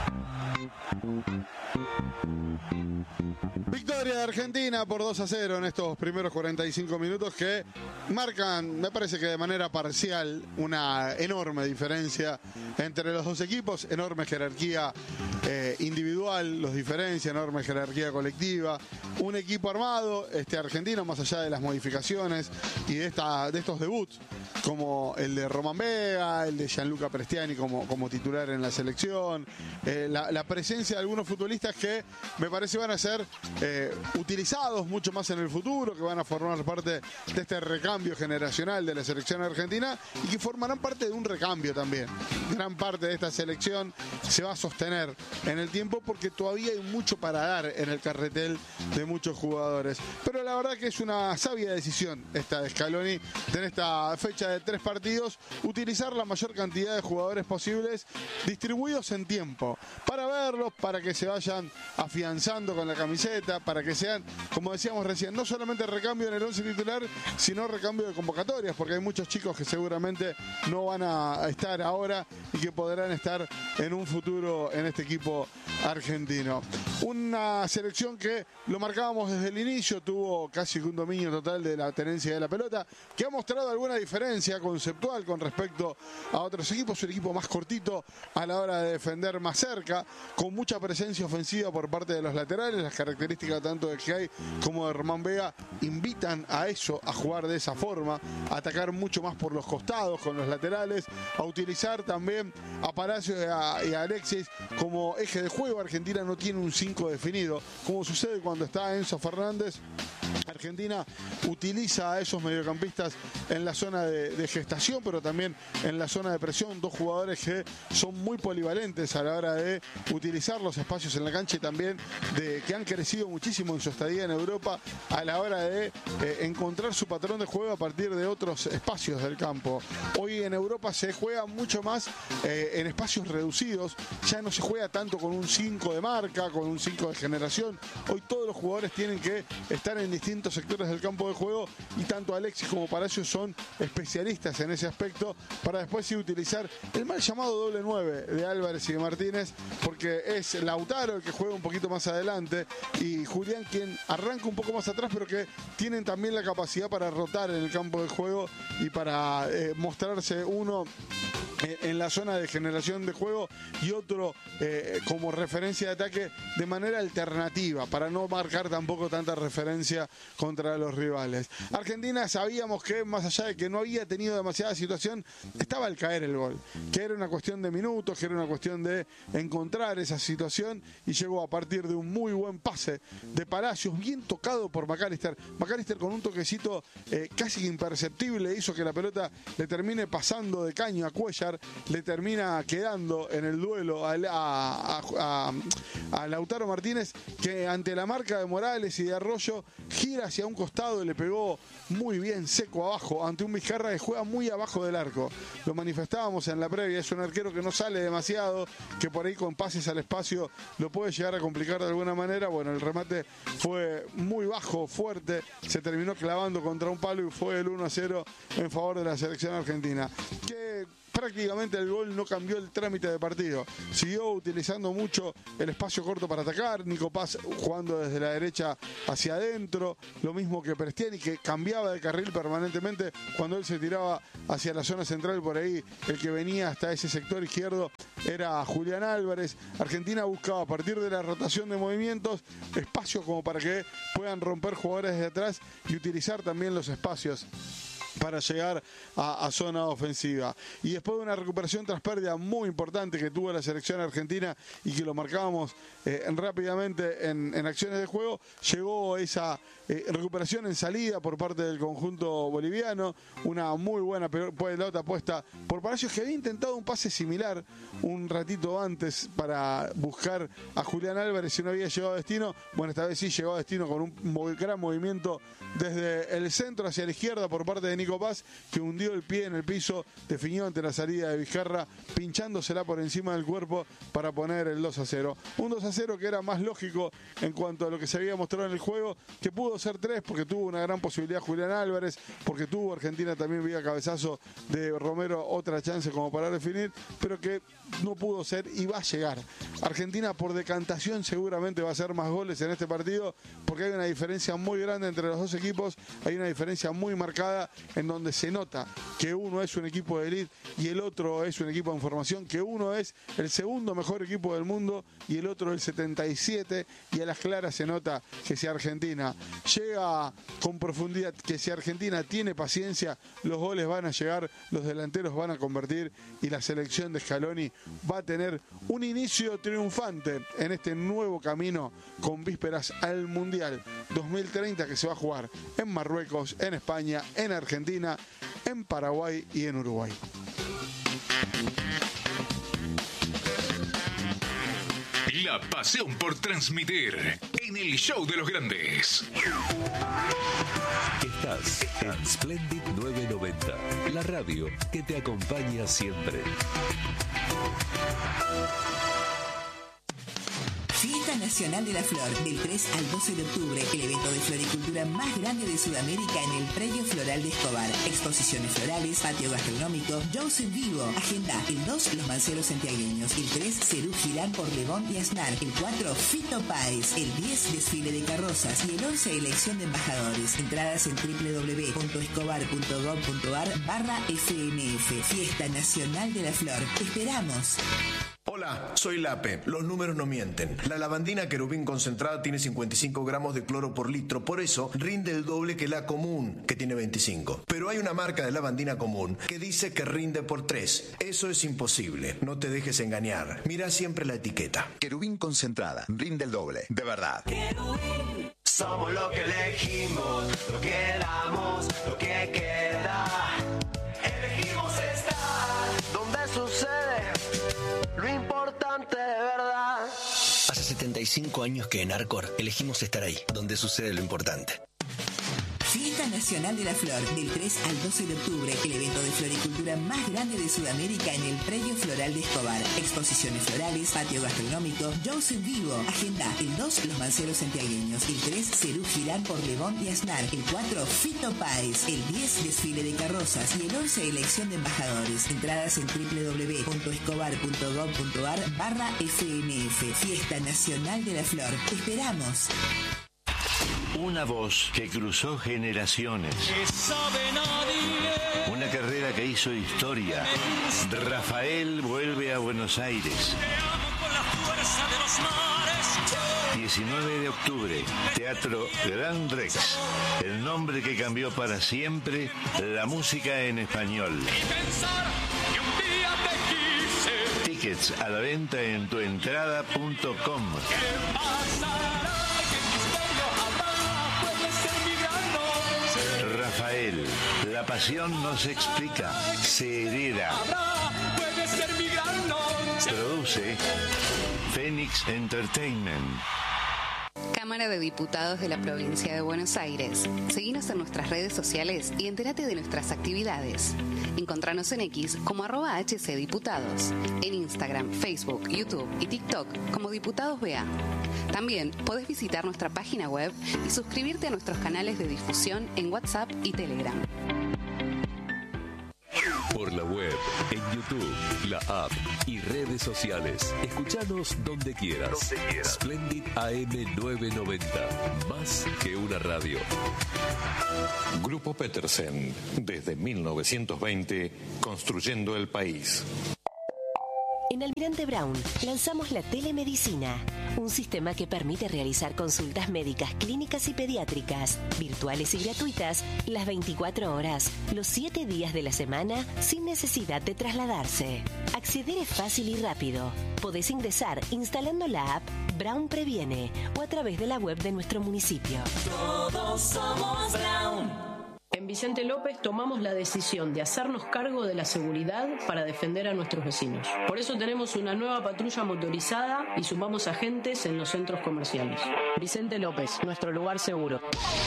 Victoria de Argentina por dos a cero en estos primeros cuarenta y cinco minutos que marcan, me parece que de manera parcial, una enorme diferencia entre los dos equipos, enorme jerarquía eh, individual, los diferencia, enorme jerarquía colectiva, un equipo armado, este argentino, más allá de las modificaciones y de, esta, de estos debuts, como el de Román Vega, el de Gianluca Prestiani como, como titular en la selección, eh, la, la presencia de algunos futbolistas que me parece van a ser eh, utilizados mucho más en el futuro, que van a formar parte de este recambio generacional de la selección argentina y que formarán parte de un recambio también. Gran parte de esta selección se va a sostener en el tiempo porque todavía hay mucho para dar en el carretel de muchos jugadores. Pero la verdad que es una sabia decisión esta de Scaloni, en esta fecha de tres partidos, utilizar la mayor cantidad de jugadores posibles distribuidos en tiempo, para verlos, para que se vayan afianzando con la camiseta, para que sean, como decíamos recién, no solamente recambio en el once titular, sino recambio de convocatorias, porque hay muchos chicos que seguramente no van a estar ahora y que podrán estar en un futuro en este equipo argentino. Una selección que lo marcábamos desde el inicio, tuvo casi un dominio total de la tenencia de la pelota, que ha mostrado alguna diferencia conceptual con respecto a otros equipos, un equipo más cortito a la hora de defender más cerca, con mucha presencia ofensiva por parte de los laterales, las características tanto de Gay como de Román Vega invitan a eso, a jugar de esa forma, a atacar mucho más por los costados con los laterales, a utilizar también a Palacios y a, y a Alexis como eje de juego. Argentina no tiene un cinco definido, como sucede cuando está Enzo Fernández. Argentina utiliza a esos mediocampistas en la zona de, de gestación, pero también en la zona de presión, dos jugadores que son muy polivalentes a la hora de utilizar los espacios en la cancha y también de que han crecido muchísimo en su estadía en Europa a la hora de eh, encontrar su patrón de juego a partir de otros espacios del campo. Hoy en Europa se juega mucho más eh, en espacios reducidos, ya no se juega tanto con un cinco de marca, con un cinco de generación. Hoy todos los jugadores tienen que estar en distintos sectores del campo de juego y tanto Alexis como Palacios son especialistas en ese aspecto para después sí utilizar el mal llamado doble nueve de Álvarez y de Martínez, porque es Lautaro el que juega un poquito más adelante y Julián quien arranca un poco más atrás, pero que tienen también la capacidad para rotar en el campo de juego y para eh, mostrarse uno en la zona de generación de juego y otro eh, como referencia de ataque de manera alternativa, para no marcar tampoco tanta referencia contra los rivales. Argentina sabíamos que más allá de que no había tenido demasiada situación, estaba al caer el gol, que era una cuestión de minutos, que era una cuestión de encontrar esa situación, y llegó a partir de un muy buen pase de Palacios, bien tocado por McAllister. McAllister con un toquecito eh, casi imperceptible hizo que la pelota le termine pasando de caño a Cuellar, le termina quedando en el duelo a, a, a, a Lautaro Martínez, que ante la marca de Morales y de Arroyo gira hacia un costado y le pegó muy bien seco abajo ante un Vizcarra que juega muy abajo del arco. Lo manifestábamos en la previa, es un arquero que no sale demasiado, que por ahí con pases al espacio lo puede llegar a complicar de alguna manera. Bueno, el remate fue muy bajo, fuerte, se terminó clavando contra un palo y fue el uno a cero en favor de la selección argentina, que prácticamente el gol no cambió el trámite de partido. Siguió utilizando mucho el espacio corto para atacar, Nico Paz jugando desde la derecha hacia adentro, lo mismo que Prestiani, que cambiaba de carril permanentemente cuando él se tiraba hacia la zona central. Por ahí el que venía hasta ese sector izquierdo era Julián Álvarez. Argentina buscaba a partir de la rotación de movimientos espacios como para que puedan romper jugadores desde atrás y utilizar también los espacios para llegar a, a zona ofensiva. Y después de una recuperación tras pérdida muy importante que tuvo la selección argentina y que lo marcábamos eh, rápidamente en, en acciones de juego, llegó esa eh, recuperación en salida por parte del conjunto boliviano, una muy buena pelota puesta por Palacios, que había intentado un pase similar un ratito antes para buscar a Julián Álvarez y no había llegado a destino. Bueno, esta vez sí llegó a destino con un gran movimiento desde el centro hacia la izquierda por parte de Nico Paz, que hundió el pie en el piso, definió ante la salida de Vizcarra, pinchándosela por encima del cuerpo para poner el dos a cero. Un dos a cero que era más lógico en cuanto a lo que se había mostrado en el juego, que pudo ser tres porque tuvo una gran posibilidad Julián Álvarez, porque tuvo Argentina también vía cabezazo de Romero otra chance como para definir, pero que no pudo ser y va a llegar. Argentina por decantación seguramente va a hacer más goles en este partido, porque hay una diferencia muy grande entre los dos equipos, hay una diferencia muy marcada en donde se nota que uno es un equipo de élite y el otro es un equipo en formación, que uno es el segundo mejor equipo del mundo y el otro el setenta y siete, y a las claras se nota que si Argentina llega con profundidad, que si Argentina tiene paciencia, los goles van a llegar, los delanteros van a convertir y la selección de Scaloni va a tener un inicio triunfante en este nuevo camino con vísperas al Mundial dos mil treinta, que se va a jugar en Marruecos, en España, en Argentina, en Paraguay y en Uruguay. La pasión por transmitir en el show de los grandes. Estás en Splendid novecientos noventa, la radio que te acompaña siempre. Fiesta Nacional de la Flor, del tres al doce de octubre, el evento de floricultura más grande de Sudamérica en el Predio Floral de Escobar. Exposiciones florales, patio gastronómico, shows en vivo. Agenda: el dos, Los Manceros Santiagueños; el tres, Cerú Girán por Lebón y Aznar; el cuatro, Fito Páez; el diez, desfile de carrozas; y el once, elección de embajadores. Entradas en doble u doble u doble u punto escobar punto gob punto ar barra F N F. Fiesta Nacional de la Flor. Te esperamos. Hola, soy Lape. Los números no mienten. La lavandina Querubín concentrada tiene cincuenta y cinco gramos de cloro por litro, por eso rinde el doble que la común, que tiene veinticinco. Pero hay una marca de lavandina común que dice que rinde por tres. Eso es imposible. No te dejes engañar. Mira siempre la etiqueta. Querubín concentrada, rinde el doble, de verdad. Querubín. Somos lo que elegimos, lo que damos, lo que queda. Elegimos estar donde sucede lo importante de verdad. Hace setenta y cinco años que en Arcor elegimos estar ahí, donde sucede lo importante. Fiesta Nacional de la Flor, del tres al doce de octubre, el evento de floricultura más grande de Sudamérica en el Predio Floral de Escobar. Exposiciones florales, patio gastronómico, shows en vivo. Agenda: el dos, Los Manceros Santiagueños; el tres, Cerú Girán por Lebón y Aznar; el cuatro, Fito Páez; el diez, desfile de carrozas; y el once, elección de embajadores. Entradas en doble u doble u doble u punto escobar punto gob punto ar barra F N F. Fiesta Nacional de la Flor. Te esperamos. Una voz que cruzó generaciones. Una carrera que hizo historia. Rafael vuelve a Buenos Aires. diecinueve de octubre, Teatro Gran Rex. El nombre que cambió para siempre la música en español. Tickets a la venta en tuentrada punto com. Rafael, la pasión no se explica, se hereda. Produce Phoenix Entertainment. Cámara de Diputados de la Provincia de Buenos Aires. Seguinos en nuestras redes sociales y entérate de nuestras actividades. Encontranos en X como arroba hcdiputados, en Instagram, Facebook, YouTube y TikTok como Diputados B A. También podés visitar nuestra página web y suscribirte a nuestros canales de difusión en WhatsApp y Telegram. Por la web, en YouTube, la app y redes sociales. Escuchanos donde quieras. Donde quieras. Splendid A M novecientos noventa. Más que una radio. Grupo Petersen. Desde mil novecientos veinte, construyendo el país. En Almirante Brown lanzamos la telemedicina, un sistema que permite realizar consultas médicas, clínicas y pediátricas, virtuales y gratuitas, las veinticuatro horas, los siete días de la semana, sin necesidad de trasladarse. Acceder es fácil y rápido. Podés ingresar instalando la app Brown Previene o a través de la web de nuestro municipio. Todos somos Brown. En Vicente López tomamos la decisión de hacernos cargo de la seguridad para defender a nuestros vecinos. Por eso tenemos una nueva patrulla motorizada y sumamos agentes en los centros comerciales. Vicente López, nuestro lugar seguro.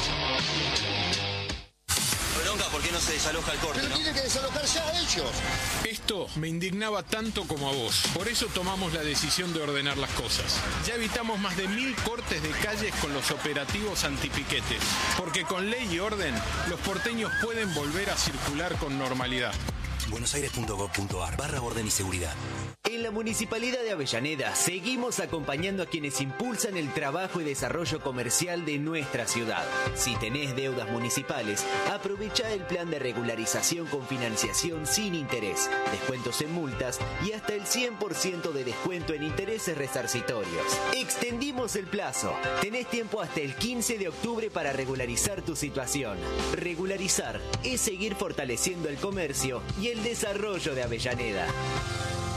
Bronca, ¿por qué no se desaloja el corte? Pero ¿no? tienen que desalojar ya ellos. Esto me indignaba tanto como a vos. Por eso tomamos la decisión de ordenar las cosas. Ya evitamos más de mil cortes de calles con los operativos antipiquetes. Porque con ley y orden, los porteños pueden volver a circular con normalidad. buenosaires punto gov punto ar barra orden y seguridad. En la Municipalidad de Avellaneda seguimos acompañando a quienes impulsan el trabajo y desarrollo comercial de nuestra ciudad. Si tenés deudas municipales, aprovecha el plan de regularización con financiación sin interés, descuentos en multas y hasta el cien por ciento de descuento en intereses resarcitorios. Extendimos el plazo. Tenés tiempo hasta el quince de octubre para regularizar tu situación. Regularizar es seguir fortaleciendo el comercio y el desarrollo de Avellaneda.